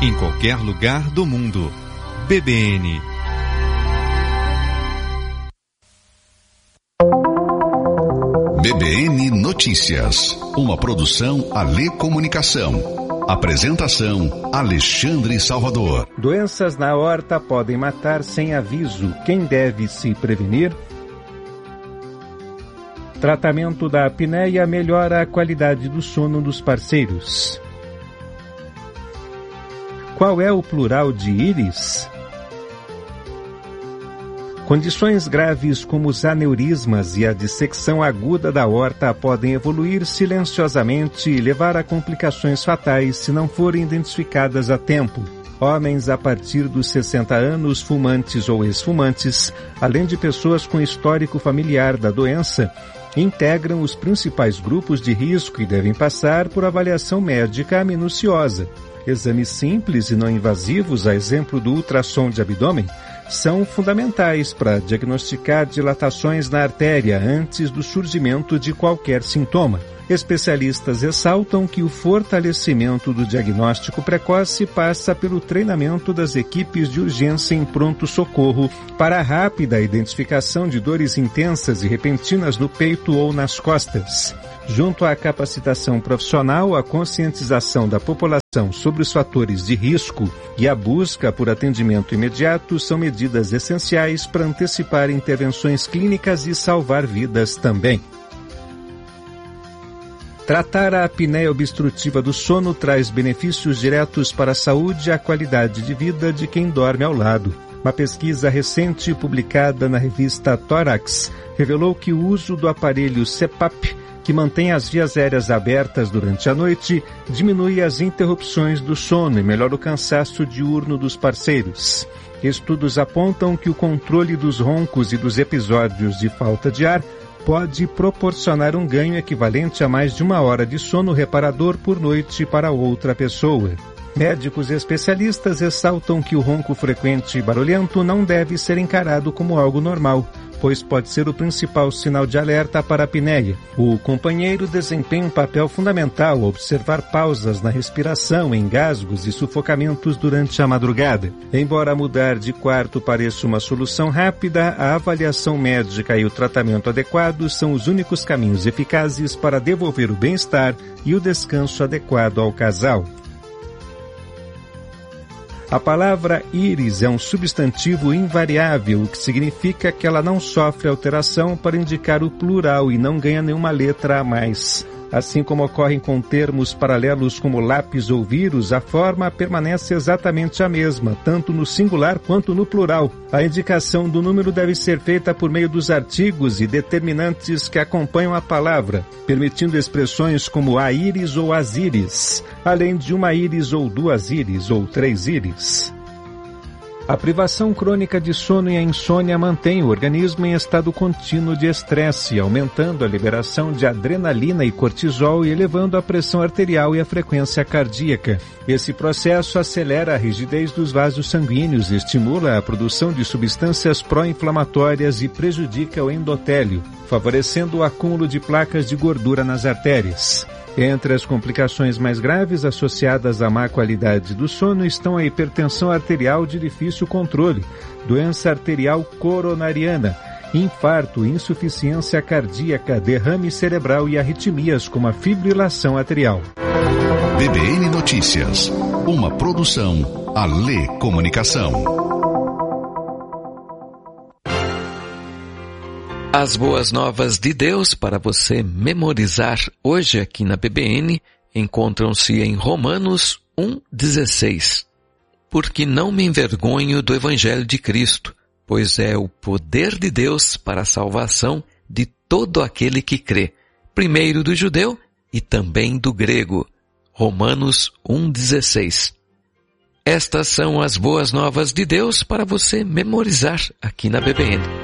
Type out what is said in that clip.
em qualquer lugar do mundo. BBN. BBN Notícias, uma produção Alê Comunicação. Apresentação Alexandre Salvador. Doenças na aorta podem matar sem aviso. Quem deve se prevenir? Tratamento da apneia melhora a qualidade do sono dos parceiros. Qual é o plural de íris? Condições graves como os aneurismas e a dissecção aguda da aorta podem evoluir silenciosamente e levar a complicações fatais se não forem identificadas a tempo. Homens a partir dos 60 anos, fumantes ou ex-fumantes, além de pessoas com histórico familiar da doença, integram os principais grupos de risco e devem passar por avaliação médica minuciosa. Exames simples e não invasivos, a exemplo do ultrassom de abdômen, são fundamentais para diagnosticar dilatações na artéria antes do surgimento de qualquer sintoma. Especialistas ressaltam que o fortalecimento do diagnóstico precoce passa pelo treinamento das equipes de urgência em pronto-socorro para a rápida identificação de dores intensas e repentinas no peito ou nas costas. Junto à capacitação profissional, a conscientização da população sobre os fatores de risco e a busca por atendimento imediato são medidas essenciais para antecipar intervenções clínicas e salvar vidas também. Tratar a apneia obstrutiva do sono traz benefícios diretos para a saúde e a qualidade de vida de quem dorme ao lado. Uma pesquisa recente publicada na revista Thorax revelou que o uso do aparelho CPAP, que mantém as vias aéreas abertas durante a noite, diminui as interrupções do sono e melhora o cansaço diurno dos parceiros. Estudos apontam que o controle dos roncos e dos episódios de falta de ar pode proporcionar um ganho equivalente a mais de 1 hora de sono reparador por noite para outra pessoa. Médicos especialistas ressaltam que o ronco frequente e barulhento não deve ser encarado como algo normal, pois pode ser o principal sinal de alerta para a apneia. O companheiro desempenha um papel fundamental ao observar pausas na respiração, engasgos e sufocamentos durante a madrugada. Embora mudar de quarto pareça uma solução rápida, a avaliação médica e o tratamento adequado são os únicos caminhos eficazes para devolver o bem-estar e o descanso adequado ao casal. A palavra íris é um substantivo invariável, o que significa que ela não sofre alteração para indicar o plural e não ganha nenhuma letra a mais. Assim como ocorre com termos paralelos como lápis ou vírus, a forma permanece exatamente a mesma, tanto no singular quanto no plural. A indicação do número deve ser feita por meio dos artigos e determinantes que acompanham a palavra, permitindo expressões como a íris ou as íris, além de uma íris ou 2 íris ou 3 íris. A privação crônica de sono e a insônia mantém o organismo em estado contínuo de estresse, aumentando a liberação de adrenalina e cortisol e elevando a pressão arterial e a frequência cardíaca. Esse processo acelera a rigidez dos vasos sanguíneos, estimula a produção de substâncias pró-inflamatórias e prejudica o endotélio, favorecendo o acúmulo de placas de gordura nas artérias. Entre as complicações mais graves associadas à má qualidade do sono estão a hipertensão arterial de difícil controle, doença arterial coronariana, infarto, insuficiência cardíaca, derrame cerebral e arritmias como a fibrilação atrial. BBN Notícias, uma produção Alê Comunicação. As boas novas de Deus para você memorizar hoje aqui na BBN encontram-se em Romanos 1,16. Porque não me envergonho do Evangelho de Cristo, pois é o poder de Deus para a salvação de todo aquele que crê, primeiro do judeu e também do grego. Romanos 1,16. Estas são as boas novas de Deus para você memorizar aqui na BBN.